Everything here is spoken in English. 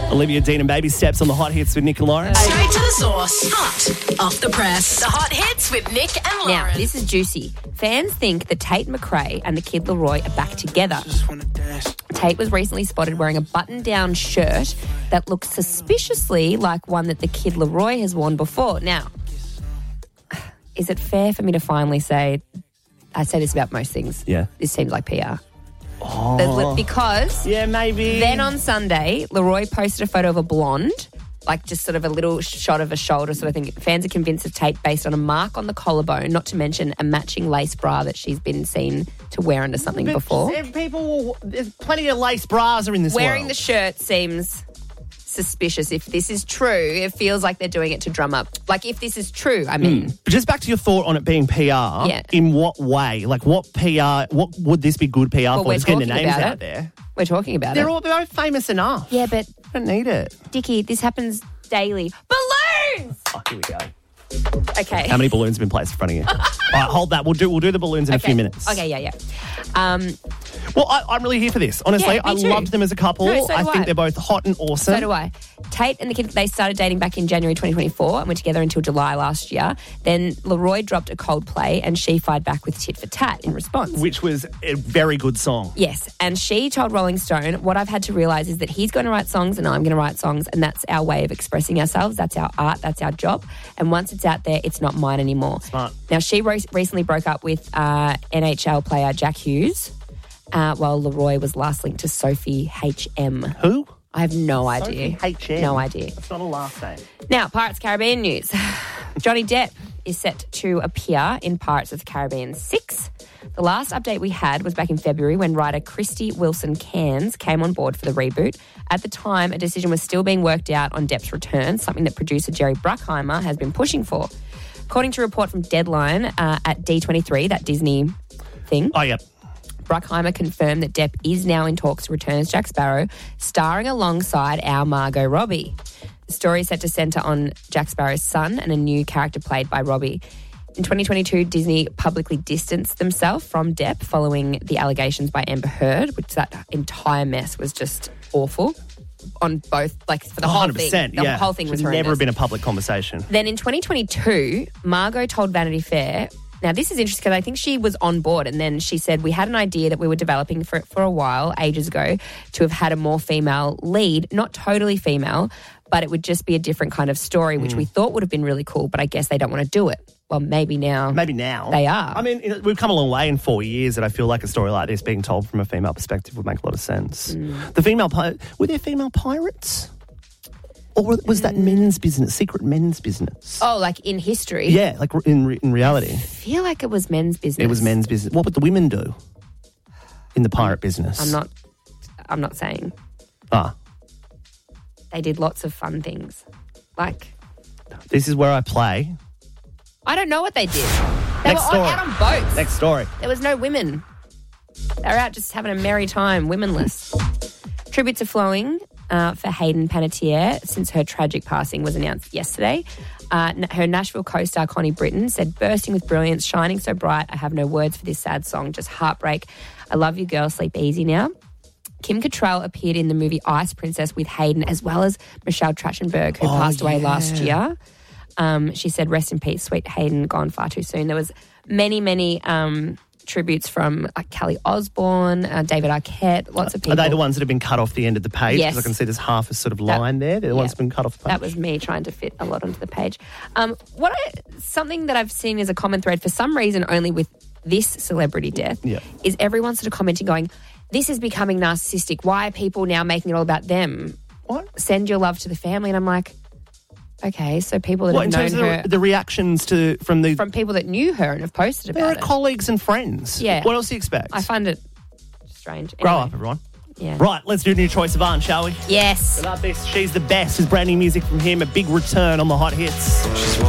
Olivia Dean and Baby Steps on the Hot Hits with Nick and Lauren. Straight to the source. Hot off the press. The Hot Hits with Nick and Lauren. Now, this is juicy. Fans think that Tate McRae and the Kid Laroi are back together. Tate was recently spotted wearing a button-down shirt that looks suspiciously like one that the Kid Laroi has worn before. Now, is it fair for me to finally say, I say this about most things, this seems like PR. Because yeah, maybe. Then on Sunday, Laroi posted a photo of a blonde, like just sort of a little shot of a shoulder sort of thing. Fans are convinced of Tate based on a mark on the collarbone, not to mention a matching lace bra that she's been seen to wear under something before. There's plenty of lace bras are in this Wearing world. the shirt seems suspicious. If this is true, it feels like they're doing it to drum up. Like, if this is true, I mean. But just back to your thought on it being PR, in what way? Like, what would this be good PR for? We're Just getting the talking names about out it. there. We're talking about They're all famous enough. Yeah, but I don't need it. Dickie, this happens daily. Balloons! Oh, here we go. Okay. How many balloons have been placed in front of you? All right, hold that. We'll do the balloons in a few minutes. Okay, yeah. Well, I'm really here for this. Honestly, I loved them as a couple. No, so I do think I. they're both hot and awesome. So do I. Tate and the Kid, they started dating back in January 2024 and were together until July last year. Then Laroi dropped a Coldplay and she fired back with Tit for Tat in response. Which was a very good song. Yes, and she told Rolling Stone, what I've had to realise is that he's going to write songs and I'm going to write songs, and that's our way of expressing ourselves. That's our art. That's our job. And once it's out there, it's not mine anymore. Smart. Now, she recently broke up with NHL player Jack Hughes, while Laroi was last linked to Sophie H.M. Who? I have no idea. Sophie H.M. No idea. That's not a last name. Now, Pirates Caribbean news. Johnny Depp is set to appear in Pirates of the Caribbean 6. The last update we had was back in February when writer Christy Wilson Cairns came on board for the reboot. At the time, a decision was still being worked out on Depp's return, something that producer Jerry Bruckheimer has been pushing for. According to a report from Deadline at D23, that Disney thing. Oh, yep. Bruckheimer confirmed that Depp is now in talks to return as Jack Sparrow, starring alongside our Margot Robbie. The story is set to centre on Jack Sparrow's son and a new character played by Robbie. In 2022, Disney publicly distanced themselves from Depp following the allegations by Amber Heard, which that entire mess was just awful on both, like for the whole 100%, thing. The whole thing was Should horrendous. never been a public conversation. Then in 2022, Margot told Vanity Fair, now this is interesting because I think she was on board, and then she said, we had an idea that we were developing for a while, ages ago, to have had a more female lead, not totally female, but it would just be a different kind of story, which we thought would have been really cool, but I guess they don't want to do it. Well, maybe now. Maybe now. They are. I mean, we've come a long way in 4 years, and I feel like a story like this being told from a female perspective would make a lot of sense. The were there female pirates? Or was that men's business, secret men's business? Oh, like in history? Yeah, like in reality. I feel like it was men's business. It was men's business. What would the women do in the pirate business? I'm not saying. They did lots of fun things. Like, this is where I play. I don't know what they did. They Next were story. out on boats. Next story. There was no women. They were out just having a merry time, womenless. Tributes are flowing for Hayden Panettiere since her tragic passing was announced yesterday. Her Nashville co-star Connie Britton said, bursting with brilliance, shining so bright, I have no words for this sad song, just heartbreak. I love you, girl, sleep easy now. Kim Cattrall appeared in the movie Ice Princess with Hayden, as well as Michelle Trachtenberg, who passed away last year. She said, rest in peace, sweet Hayden, gone far too soon. There was many tributes from Kelly Osbourne, David Arquette, lots of people. Are they the ones that have been cut off the end of the page? Yes. Because I can see there's half a sort of line there. They're the ones that have been cut off the page. That was me trying to fit a lot onto the page. Something that I've seen as a common thread, for some reason only with this celebrity death, is everyone sort of commenting going, this is becoming narcissistic. Why are people now making it all about them? What? Send your love to the family. And I'm like, okay, so people that have known her... the reactions from people that knew her and have posted about it. They're colleagues and friends. Yeah. What else do you expect? I find it strange. Grow Anyway. up, everyone. Yeah. Right, let's do a new choice of Arn, shall we? Yes. Without this, She's the Best is brand new music from him, a big return on the Hot Hits.